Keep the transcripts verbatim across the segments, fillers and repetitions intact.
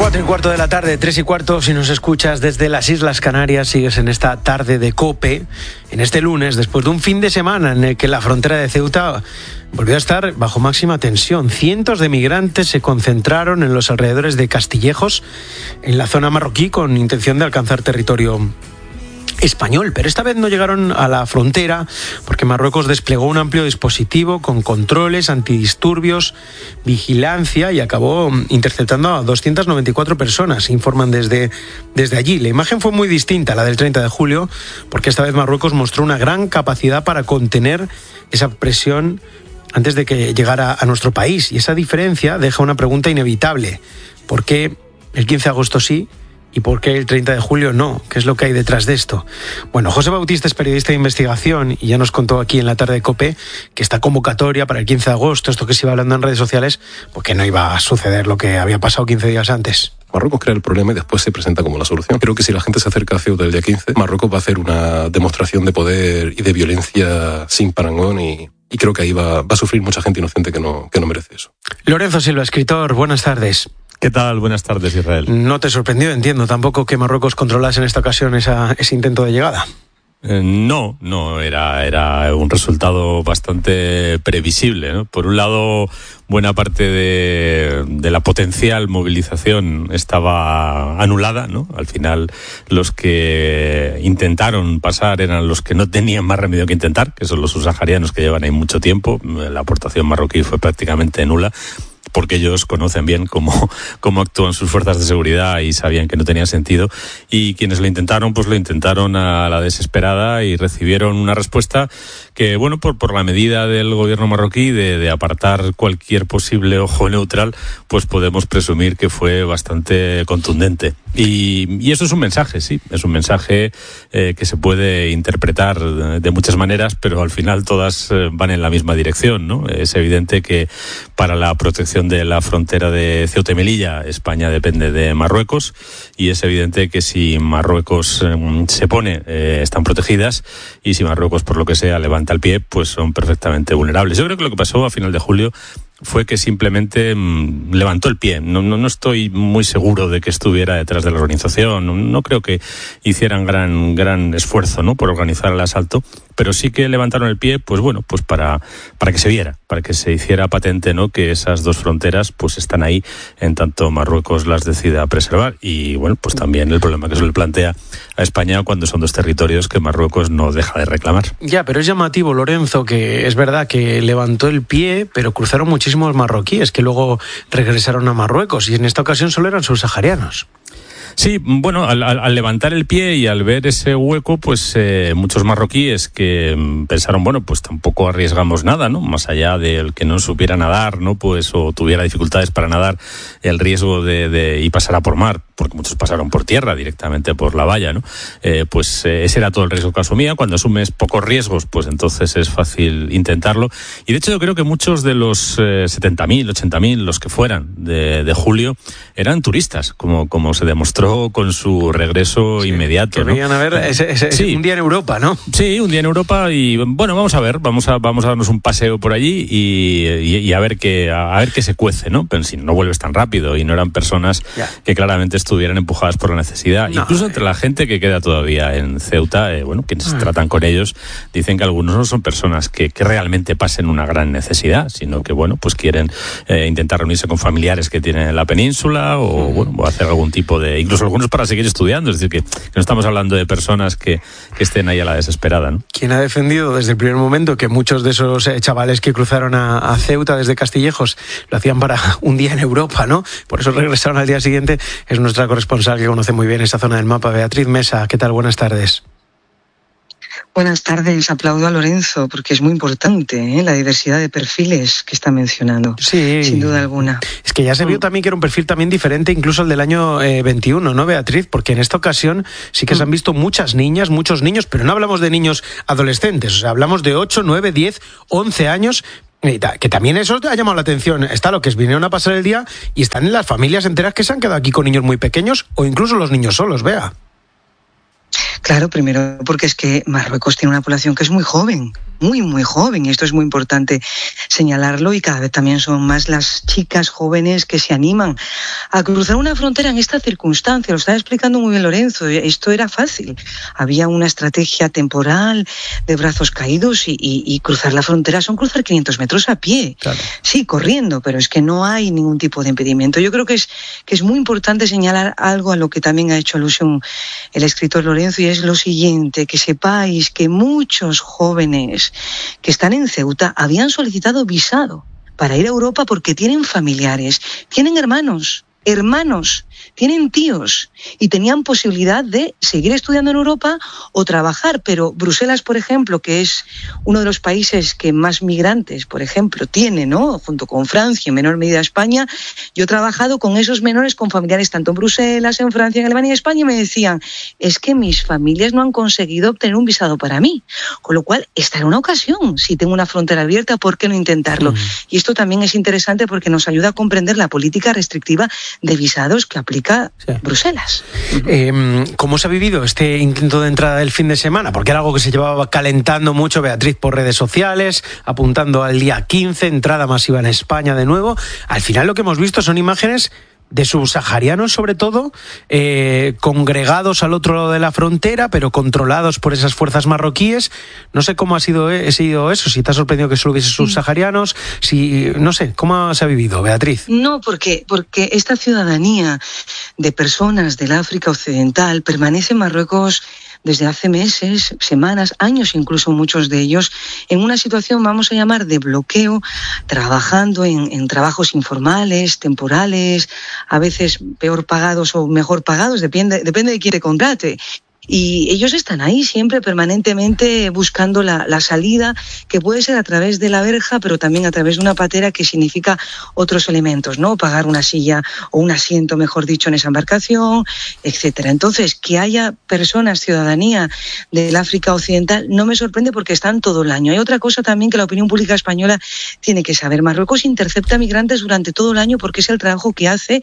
Cuatro y cuarto de la tarde, tres y cuarto, si nos escuchas desde las Islas Canarias, sigues en esta tarde de COPE, en este lunes, después de un fin de semana en el que la frontera de Ceuta volvió a estar bajo máxima tensión. Cientos de migrantes se concentraron en los alrededores de Castillejos, en la zona marroquí, con intención de alcanzar territorio español, pero esta vez no llegaron a la frontera porque Marruecos desplegó un amplio dispositivo con controles, antidisturbios, vigilancia y acabó interceptando a doscientas noventa y cuatro personas, informan desde, desde allí. La imagen fue muy distinta a la del treinta de julio porque esta vez Marruecos mostró una gran capacidad para contener esa presión antes de que llegara a nuestro país, y esa diferencia deja una pregunta inevitable: ¿por qué el quince de agosto sí y por qué el treinta de julio no? ¿Qué es lo que hay detrás de esto? Bueno, José Bautista es periodista de investigación y ya nos contó aquí en la tarde de COPE que esta convocatoria para el quince de agosto, esto que se iba hablando en redes sociales, pues que no iba a suceder lo que había pasado quince días antes. Marruecos crea el problema y después se presenta como la solución. Creo que si la gente se acerca a Ceuta el día quince, Marruecos va a hacer una demostración de poder y de violencia sin parangón, y, y creo que ahí va, va a sufrir mucha gente inocente que no, que no merece eso. Lorenzo Silva, escritor, buenas tardes. ¿Qué tal? Buenas tardes, Israel. No te sorprendió, entiendo, tampoco que Marruecos controlase en esta ocasión esa, ese intento de llegada. Eh, no, no, era, era un resultado bastante previsible, ¿no? Por un lado, buena parte de, de la potencial movilización estaba anulada, ¿no? Al final, los que intentaron pasar eran los que no tenían más remedio que intentar, que son los subsaharianos, que llevan ahí mucho tiempo. La aportación marroquí fue prácticamente nula, porque ellos conocen bien cómo, cómo actúan sus fuerzas de seguridad y sabían que no tenía sentido. Y quienes lo intentaron, pues lo intentaron a la desesperada y recibieron una respuesta que, bueno, por, por la medida del gobierno marroquí de, de apartar cualquier posible ojo neutral, pues podemos presumir que fue bastante contundente. Y, y eso es un mensaje, sí, es un mensaje eh, que se puede interpretar de, de muchas maneras, pero al final todas eh, van en la misma dirección, ¿no? Es evidente que para la protección de la frontera de Ceuta y Melilla, España depende de Marruecos, y es evidente que si Marruecos eh, se pone, eh, están protegidas, y si Marruecos, por lo que sea, levanta el pie, pues son perfectamente vulnerables. Yo creo que lo que pasó a final de julio fue que simplemente mmm, levantó el pie. No, no, no estoy muy seguro de que estuviera detrás de la organización. No, no creo que hicieran gran, gran esfuerzo, ¿no?, por organizar el asalto, pero sí que levantaron el pie, pues bueno, pues para, para que se viera, para que se hiciera patente, ¿no?, que esas dos fronteras pues están ahí, en tanto Marruecos las decida preservar. Y bueno, pues también el problema que se le plantea a España cuando son dos territorios que Marruecos no deja de reclamar. Ya, pero es llamativo, Lorenzo, que es verdad que levantó el pie, pero cruzaron muchísimos marroquíes que luego regresaron a Marruecos, y en esta ocasión solo eran subsaharianos. Sí, bueno, al, al, al levantar el pie y al ver ese hueco, pues eh, muchos marroquíes que pensaron, bueno, pues tampoco arriesgamos nada, ¿no? Más allá del que no supiera nadar, ¿no? Pues o tuviera dificultades para nadar, el riesgo de, de y pasara por mar, porque muchos pasaron por tierra directamente por la valla, ¿no? Eh, pues eh, ese era todo el riesgo que asumía. Cuando asumes pocos riesgos, pues entonces es fácil intentarlo. Y de hecho yo creo que muchos de los eh, setenta mil, ochenta mil, los que fueran de, de julio, eran turistas, como, como se demostró con su regreso sí, inmediato, que ¿no? venían a ver ese, ese, sí. un día en Europa, ¿no? Sí, un día en Europa, y bueno, vamos a ver, vamos a vamos a darnos un paseo por allí y, y, y a ver qué a, a ver qué se cuece, ¿no? Pero si no vuelves tan rápido, y no eran personas ya. que claramente estuvieran empujadas por la necesidad. No, Incluso entre la gente que queda todavía en Ceuta, eh, bueno, quienes ah. tratan con ellos, dicen que algunos no son personas que, que realmente pasen una gran necesidad, sino que, bueno, pues quieren eh, intentar reunirse con familiares que tienen en la península, o, bueno, o hacer algún tipo de... Incluso algunos para seguir estudiando, es decir, que, que no estamos hablando de personas que, que estén ahí a la desesperada, ¿no? ¿Quién ha defendido desde el primer momento que muchos de esos eh, chavales que cruzaron a, a Ceuta desde Castillejos lo hacían para un día en Europa, ¿no? Por eso regresaron al día siguiente. Es nuestra corresponsal que conoce muy bien esa zona del mapa, Beatriz Mesa. ¿Qué tal? Buenas tardes. Buenas tardes, aplaudo a Lorenzo porque es muy importante, ¿eh? La diversidad de perfiles que está mencionando, sí, sin duda alguna. Es que ya se vio también que era un perfil también diferente incluso al del año eh, veintiuno, ¿no, Beatriz? Porque en esta ocasión sí que se han visto muchas niñas, muchos niños, pero no hablamos de niños adolescentes, o sea, hablamos de ocho, nueve, diez, once años, que también eso ha llamado la atención. Está lo que es, vinieron a pasar el día, y están en las familias enteras que se han quedado aquí con niños muy pequeños, o incluso los niños solos, Bea. Claro, primero porque es que Marruecos tiene una población que es muy joven. muy, muy joven. Esto es muy importante señalarlo y cada vez también son más las chicas jóvenes que se animan a cruzar una frontera en esta circunstancia. Lo estaba explicando muy bien Lorenzo. Esto era fácil. Había una estrategia temporal de brazos caídos y, y, y cruzar la frontera son cruzar quinientos metros a pie. Claro. Sí, corriendo, pero es que no hay ningún tipo de impedimento. Yo creo que es, que es muy importante señalar algo a lo que también ha hecho alusión el escritor Lorenzo, y es lo siguiente, que sepáis que muchos jóvenes que están en Ceuta habían solicitado visado para ir a Europa porque tienen familiares, tienen hermanos, hermanos, tienen tíos y tenían posibilidad de seguir estudiando en Europa o trabajar, pero Bruselas, por ejemplo, que es uno de los países que más migrantes, por ejemplo, tiene, ¿no?, junto con Francia, en menor medida España, yo he trabajado con esos menores, con familiares tanto en Bruselas, en Francia, en Alemania y España, y me decían, es que mis familias no han conseguido obtener un visado para mí, con lo cual esta era una ocasión, si tengo una frontera abierta, ¿por qué no intentarlo? Mm. Y esto también es interesante porque nos ayuda a comprender la política restrictiva de visados que aplica sí. Bruselas. Eh, ¿Cómo se ha vivido este intento de entrada del fin de semana? Porque era algo que se llevaba calentando mucho, Beatriz, por redes sociales, apuntando al día quince, entrada masiva en España de nuevo. Al final lo que hemos visto son imágenes de subsaharianos, sobre todo, eh, congregados al otro lado de la frontera, pero controlados por esas fuerzas marroquíes. No sé cómo ha sido, eh, sido eso, si te ha sorprendido que solo hubiese subsaharianos, si, no sé, ¿cómo se ha vivido, Beatriz? No, porque, porque esta ciudadanía de personas del África Occidental permanece en Marruecos desde hace meses, semanas, años, incluso muchos de ellos, en una situación, vamos a llamar, de bloqueo, trabajando en, en trabajos informales, temporales, a veces peor pagados o mejor pagados, depende, depende de quién te contrate. Y ellos están ahí siempre, permanentemente, buscando la, la salida, que puede ser a través de la verja, pero también a través de una patera, que significa otros elementos, ¿no? Pagar una silla o un asiento, mejor dicho, en esa embarcación, etcétera. Entonces, que haya personas, ciudadanía del África Occidental, no me sorprende porque están todo el año. Hay otra cosa también que la opinión pública española tiene que saber. Marruecos intercepta migrantes durante todo el año porque es el trabajo que hace,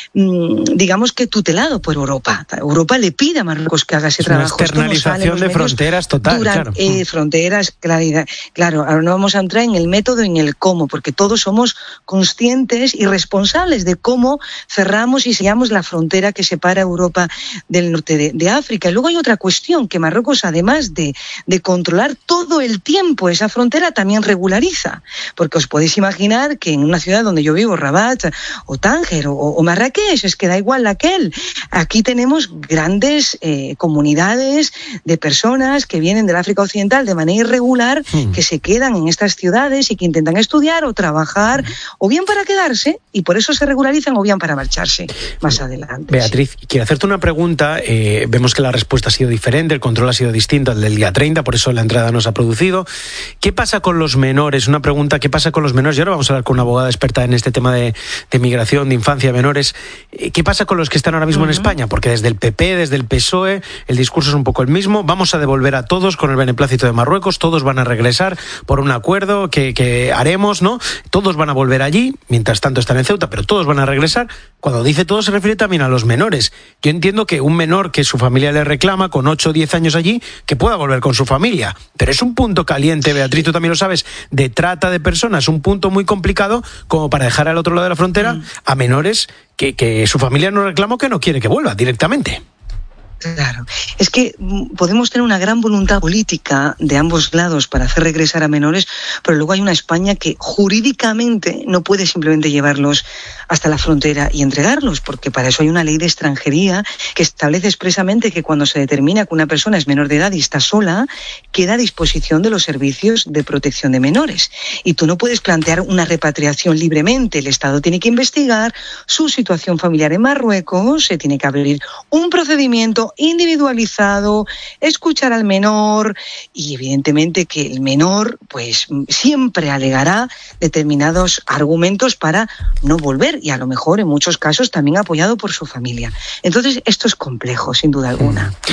digamos que tutelado por Europa. Europa le pide a Marruecos que haga ese es trabajo. Una externalización de fronteras total, durante, claro. Eh, fronteras, claridad. Claro, ahora no vamos a entrar en el método, en el cómo, porque todos somos conscientes y responsables de cómo cerramos y sellamos la frontera que separa Europa del norte de, de África. Y luego hay otra cuestión, que Marruecos, además de, de controlar todo el tiempo esa frontera, también regulariza. Porque os podéis imaginar que en una ciudad donde yo vivo, Rabat, o Tánger, o, o Marrakech, es que da igual la aquel, aquí tenemos grandes eh, comunidades de personas que vienen del África Occidental de manera irregular, mm. que se quedan en estas ciudades y que intentan estudiar o trabajar, mm. o bien para quedarse, y por eso se regularizan, o bien para marcharse más adelante. Beatriz, sí. Quiero hacerte una pregunta. Eh, vemos que la respuesta ha sido diferente, el control ha sido distinto al del día treinta, por eso la entrada no se ha producido. ¿Qué pasa con los menores? Una pregunta, ¿qué pasa con los menores? Y ahora vamos a hablar con una abogada experta en este tema de, de migración, de infancia, de menores. ¿Qué pasa con los que están ahora mismo uh-huh. en España? Porque desde el P P, desde el P S O E, el discurso es un poco el mismo. Vamos a devolver a todos con el beneplácito de Marruecos, todos van a regresar por un acuerdo que, que haremos, ¿no? Todos van a volver allí, mientras tanto están en Ceuta, pero todos van a regresar. Cuando dice todo se refiere también a los menores. Yo entiendo que un menor que su familia le reclama con ocho o diez años allí, que pueda volver con su familia. Pero es un punto caliente, Beatriz, tú también lo sabes, de trata de personas, un punto muy complicado como para dejar al otro lado de la frontera mm. a menores que, que su familia no reclama o que no quiere que vuelva directamente. Claro, es que podemos tener una gran voluntad política de ambos lados para hacer regresar a menores, pero luego hay una España que jurídicamente no puede simplemente llevarlos hasta la frontera y entregarlos, porque para eso hay una ley de extranjería que establece expresamente que cuando se determina que una persona es menor de edad y está sola, queda a disposición de los servicios de protección de menores. Y tú no puedes plantear una repatriación libremente. El Estado tiene que investigar su situación familiar en Marruecos, se tiene que abrir un procedimiento individualizado, escuchar al menor y evidentemente que el menor pues siempre alegará determinados argumentos para no volver y a lo mejor en muchos casos también apoyado por su familia. Entonces esto es complejo, sin duda alguna.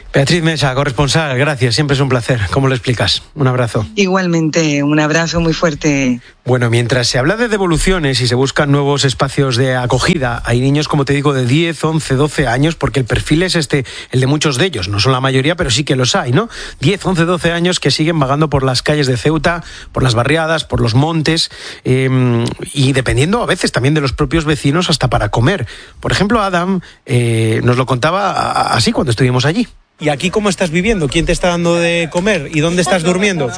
Beatriz Mesa, corresponsal, gracias, siempre es un placer. ¿Cómo lo explicas? Un abrazo. Igualmente, un abrazo muy fuerte. Bueno, mientras se habla de devoluciones y se buscan nuevos espacios de acogida, hay niños, como te digo, de diez, once, doce años, porque el perfil es este, el de muchos de ellos, no son la mayoría, pero sí que los hay, ¿no? diez, once, doce años que siguen vagando por las calles de Ceuta, por las barriadas, por los montes, eh, y dependiendo a veces también de los propios vecinos hasta para comer. Por ejemplo, Adam eh, nos lo contaba así cuando estuvimos allí. ¿Y aquí cómo estás viviendo? ¿Quién te está dando de comer? ¿Y dónde estás durmiendo?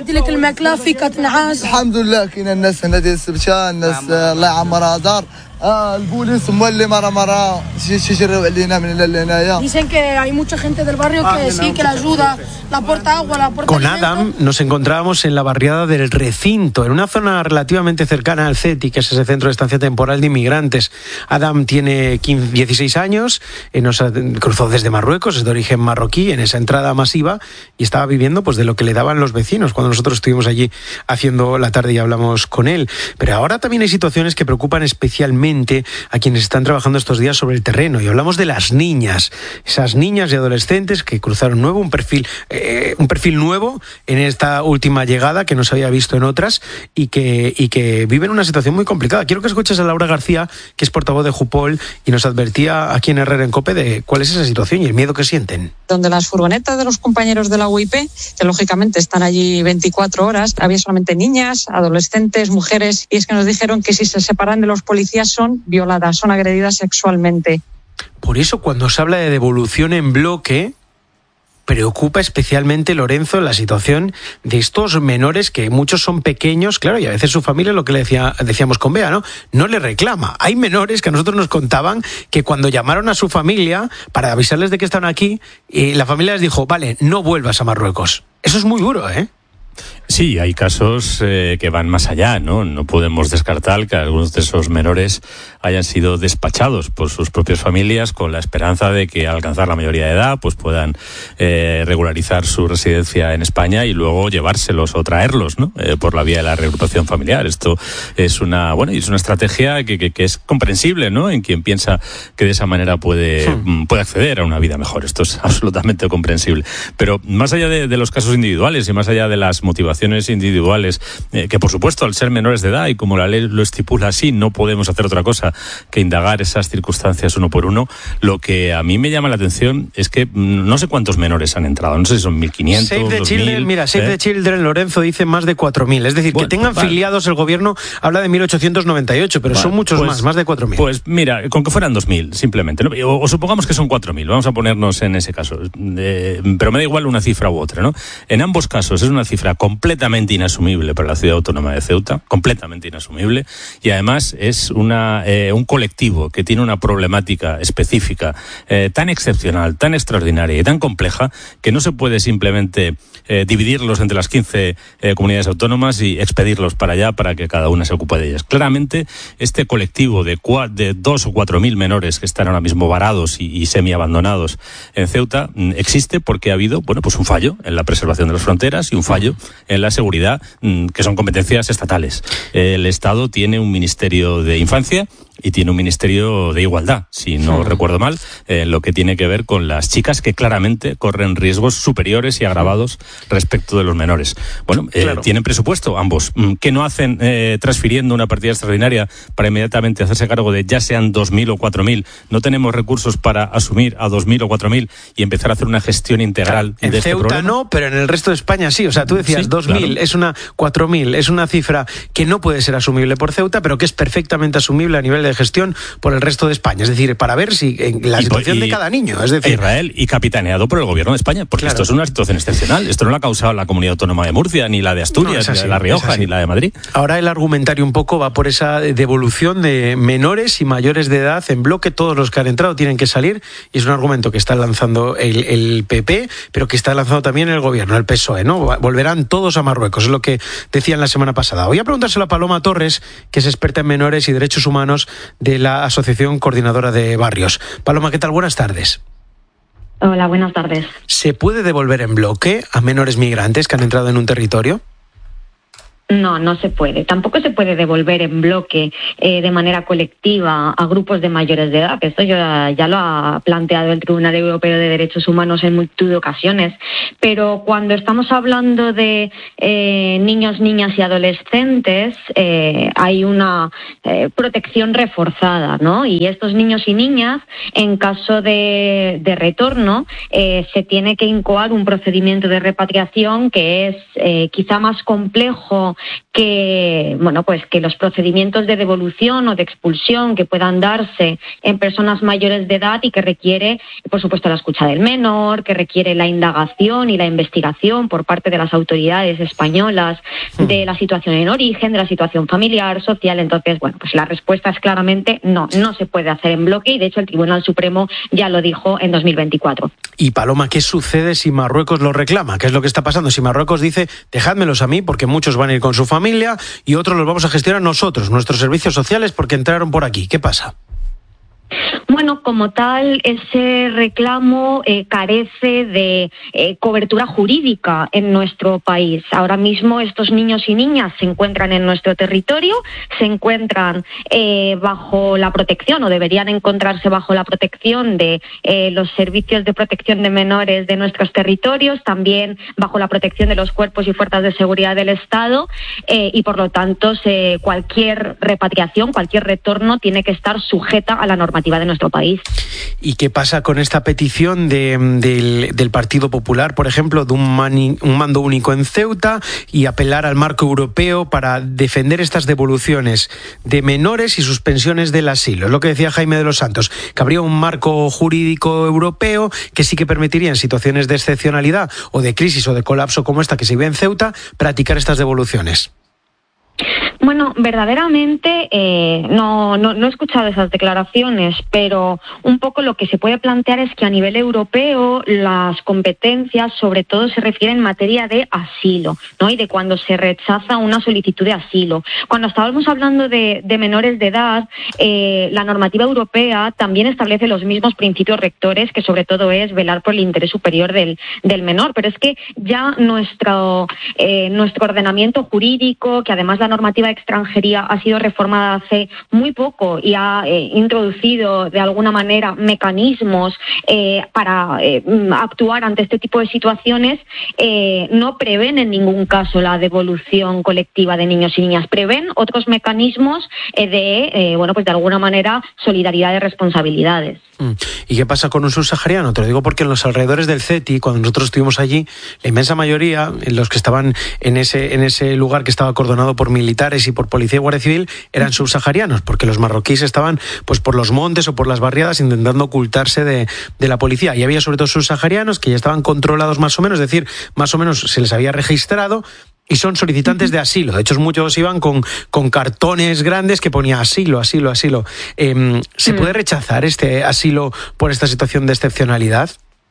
Dicen que hay mucha gente del barrio que sí, que la ayuda, la aporta agua, la aporta Con alimento. Adam nos encontrábamos en la barriada del Recinto, en una zona relativamente cercana al CETI, que es ese centro de estancia temporal de inmigrantes. Adam tiene quince, dieciséis años, eh, nos cruzó desde Marruecos, es de origen marroquí, en esa entrada masiva, y estaba viviendo pues de lo que le daban los vecinos cuando nosotros estuvimos allí haciendo la tarde y hablamos con él. Pero ahora también hay situaciones que preocupan especialmente a quienes están trabajando estos días sobre el terreno, y hablamos de las niñas, esas niñas y adolescentes que cruzaron nuevo un perfil, eh, un perfil nuevo en esta última llegada que no se había visto en otras y que, y que viven una situación muy complicada. Quiero que escuches a Laura García, que es portavoz de Jupol, y nos advertía aquí en Herrera en COPE de cuál es esa situación y el miedo que sienten. Donde las furgonetas de los compañeros de la U I P, que lógicamente están allí veinticuatro horas, había solamente niñas, adolescentes, mujeres, y es que nos dijeron que si se separan de los policías son violadas, son agredidas sexualmente. Por eso cuando se habla de devolución en bloque, preocupa especialmente, Lorenzo, la situación de estos menores, que muchos son pequeños, claro, y a veces su familia, lo que le decía, decíamos con Bea, ¿no? No le reclama. Hay menores que a nosotros nos contaban que cuando llamaron a su familia para avisarles de que estaban aquí, eh, la familia les dijo, vale, no vuelvas a Marruecos. Eso es muy duro, ¿eh? Sí, hay casos eh, que van más allá, ¿no? No podemos descartar que algunos de esos menores hayan sido despachados por sus propias familias con la esperanza de que al alcanzar la mayoría de edad pues puedan eh, regularizar su residencia en España y luego llevárselos o traerlos, ¿no? Eh, por la vía de la reagrupación familiar. Esto es una, bueno, es una estrategia que, que, que es comprensible, ¿no? En quien piensa que de esa manera puede, sí. puede acceder a una vida mejor. Esto es absolutamente comprensible. Pero más allá de, de los casos individuales y más allá de las motivaciones individuales, eh, que por supuesto al ser menores de edad y como la ley lo estipula así, no podemos hacer otra cosa que indagar esas circunstancias uno por uno. Lo que a mí me llama la atención es que no sé cuántos menores han entrado, no sé si son mil quinientos, Save the dos mil, Children, mira, Save ¿eh? the Children, Lorenzo, dice más de cuatro mil, es decir, bueno, que tengan vale. filiados el gobierno, habla de mil ochocientos noventa y ocho, pero vale, son muchos pues, más, más de cuatro mil. Pues mira, con que fueran dos mil, simplemente, ¿no? o, o supongamos que son cuatro mil, vamos a ponernos en ese caso, eh, pero me da igual una cifra u otra, ¿no? En ambos casos es una cifra completamente inasumible para la ciudad autónoma de Ceuta, completamente inasumible, y además es una, eh, un colectivo que tiene una problemática específica eh, tan excepcional, tan extraordinaria y tan compleja que no se puede simplemente eh, dividirlos entre las quince eh, comunidades autónomas y expedirlos para allá para que cada una se ocupe de ellas. Claramente este colectivo de, cua- de dos o cuatro mil menores que están ahora mismo varados y, y semi-abandonados en Ceuta mm, existe porque ha habido, bueno, pues un fallo en la preservación de las fronteras y un fallo en la seguridad, que son competencias estatales. El Estado tiene un Ministerio de Infancia y tiene un Ministerio de Igualdad, si no sí. recuerdo mal, eh, lo que tiene que ver con las chicas que claramente corren riesgos superiores y agravados respecto de los menores. Bueno, eh, claro. tienen presupuesto ambos. ¿Qué no hacen eh, transfiriendo una partida extraordinaria para inmediatamente hacerse cargo de ya sean dos mil o cuatro mil? No tenemos recursos para asumir a dos mil o cuatro mil y empezar a hacer una gestión integral en de este Ceuta problema. No, pero en el resto de España sí. O sea, tú decías sí, dos mil, claro. es una cuatro mil, es una cifra que no puede ser asumible por Ceuta, pero que es perfectamente asumible a nivel de gestión por el resto de España. Es decir, para ver si en la situación y, de cada niño. Es decir, Israel y capitaneado por el gobierno de España, porque claro. esto es una situación excepcional. Esto no lo ha causado la Comunidad Autónoma de Murcia, ni la de Asturias, no, ni la de La Rioja, ni la de Madrid. Ahora el argumentario un poco va por esa devolución de menores y mayores de edad en bloque. Todos los que han entrado tienen que salir, y es un argumento que está lanzando el, el P P, pero que está lanzando también el gobierno, el P S O E, ¿no? Volverán todos a Marruecos, es lo que decían la semana pasada. Voy a preguntárselo a Paloma Torres, que es experta en menores y derechos humanos de la Asociación Coordinadora de Barrios. Paloma, ¿qué tal? Buenas tardes. Hola, buenas tardes. ¿Se puede devolver en bloque a menores migrantes que han entrado en un territorio? No, no se puede. Tampoco se puede devolver en bloque eh, de manera colectiva a grupos de mayores de edad. Esto ya, ya lo ha planteado el Tribunal Europeo de Derechos Humanos en multitud de ocasiones. Pero cuando estamos hablando de eh, niños, niñas y adolescentes, eh, hay una eh, protección reforzada, ¿no? Y estos niños y niñas, en caso de, de retorno, eh, se tiene que incoar un procedimiento de repatriación que es eh, quizá más complejo que bueno pues que los procedimientos de devolución o de expulsión que puedan darse en personas mayores de edad y que requiere, por supuesto, la escucha del menor, que requiere la indagación y la investigación por parte de las autoridades españolas de la situación en origen, de la situación familiar, social. Entonces, bueno, pues la respuesta es claramente no, no se puede hacer en bloque y de hecho el Tribunal Supremo ya lo dijo en dos mil veinticuatro. Y Paloma, ¿qué sucede si Marruecos lo reclama? ¿Qué es lo que está pasando? Si Marruecos dice, dejádmelos a mí porque muchos van a ir con su familia y otros los vamos a gestionar nosotros, nuestros servicios sociales, porque entraron por aquí. ¿Qué pasa? Bueno, como tal, ese reclamo eh, carece de eh, cobertura jurídica en nuestro país. Ahora mismo estos niños y niñas se encuentran en nuestro territorio, se encuentran eh, bajo la protección o deberían encontrarse bajo la protección de eh, los servicios de protección de menores de nuestros territorios, también bajo la protección de los cuerpos y fuerzas de seguridad del Estado eh, y por lo tanto se, cualquier repatriación, cualquier retorno tiene que estar sujeta a la normativa de nuestro país. ¿Y qué pasa con esta petición de, del, del Partido Popular, por ejemplo, de un, mani, un mando único en Ceuta y apelar al marco europeo para defender estas devoluciones de menores y suspensiones del asilo? Es lo que decía Jaime de los Santos, que habría un marco jurídico europeo que sí que permitiría en situaciones de excepcionalidad o de crisis o de colapso como esta que se vive en Ceuta, practicar estas devoluciones. Bueno, verdaderamente eh, no, no, no he escuchado esas declaraciones, pero un poco lo que se puede plantear es que a nivel europeo las competencias sobre todo se refieren en materia de asilo, ¿no? Y de cuando se rechaza una solicitud de asilo. Cuando estábamos hablando de, de menores de edad, eh, la normativa europea también establece los mismos principios rectores, que sobre todo es velar por el interés superior del, del menor, pero es que ya nuestro, eh, nuestro ordenamiento jurídico, que además la normativa de extranjería ha sido reformada hace muy poco y ha eh, introducido de alguna manera mecanismos eh, para eh, actuar ante este tipo de situaciones, eh, no prevén en ningún caso la devolución colectiva de niños y niñas, prevén otros mecanismos eh, de, eh, bueno, pues de alguna manera solidaridad de responsabilidades. ¿Y qué pasa con un subsahariano? Te lo digo porque en los alrededores del CETI, cuando nosotros estuvimos allí, la inmensa mayoría, los que estaban en ese, en ese lugar que estaba acordonado por militares y por policía y guardia civil, eran subsaharianos, porque los marroquíes estaban pues por los montes o por las barriadas intentando ocultarse de, de la policía. Y había sobre todo subsaharianos que ya estaban controlados más o menos, es decir, más o menos se les había registrado, y son solicitantes de asilo. De hecho, muchos iban con, con cartones grandes que ponía asilo, asilo, asilo. Eh, ¿Se mm. puede rechazar este asilo por esta situación de excepcionalidad?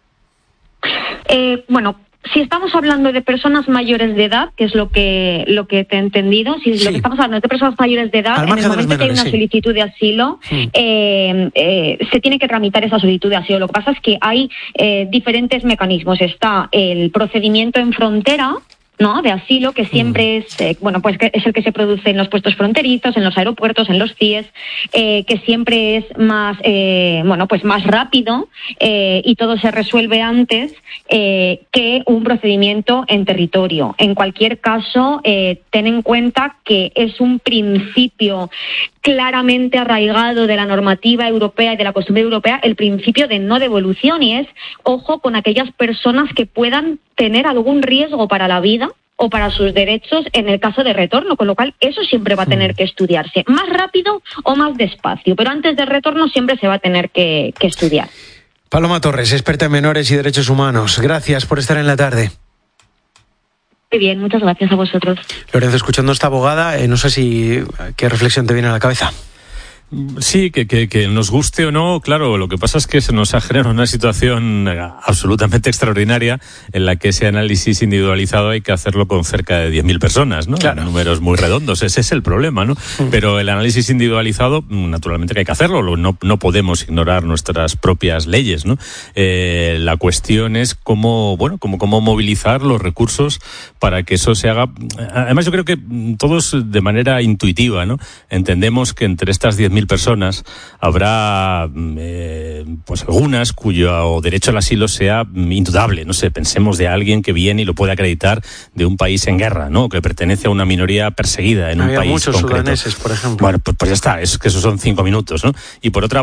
Eh, bueno, si estamos hablando de personas mayores de edad, que es lo que lo que te he entendido, si sí. lo que estamos hablando es de personas mayores de edad, en el momento menores, que hay una sí. solicitud de asilo, sí. eh, eh, se tiene que tramitar esa solicitud de asilo. Lo que pasa es que hay eh, diferentes mecanismos. Está el procedimiento en frontera, ¿no?, de asilo, que siempre es eh, bueno pues que es el que se produce en los puestos fronterizos, en los aeropuertos, en los C I E S, eh, que siempre es más eh, bueno pues más rápido eh, y todo se resuelve antes eh, que un procedimiento en territorio. En cualquier caso, eh, ten en cuenta que es un principio claramente arraigado de la normativa europea y de la costumbre europea, el principio de no devolución, y es, ojo, con aquellas personas que puedan tener algún riesgo para la vida o para sus derechos en el caso de retorno, con lo cual eso siempre va a tener que estudiarse, más rápido o más despacio, pero antes del retorno siempre se va a tener que, que estudiar. Paloma Torres, experta en menores y derechos humanos, gracias por estar en la tarde. Muy bien, muchas gracias a vosotros. Lorenzo, escuchando a esta abogada, eh, no sé si qué reflexión te viene a la cabeza. Sí, que, que, que nos guste o no, claro, lo que pasa es que se nos ha generado una situación absolutamente extraordinaria en la que ese análisis individualizado hay que hacerlo con cerca de diez mil personas, ¿no? Claro. Números muy redondos, ese es el problema, ¿no? Mm. Pero el análisis individualizado, naturalmente que hay que hacerlo, no, no podemos ignorar nuestras propias leyes, ¿no? Eh, la cuestión es cómo, bueno, cómo, cómo movilizar los recursos para que eso se haga. Además, yo creo que todos de manera intuitiva, ¿no? Entendemos que entre estas diez mil personas habrá eh, pues algunas cuyo derecho al asilo sea indudable. No sé, pensemos de alguien que viene y lo puede acreditar de un país en guerra, ¿no? Que pertenece a una minoría perseguida en Había un país muchos concreto. Sudaneses, por ejemplo. Bueno, pues, pues ya está, es que esos son cinco minutos, ¿no? Y por otra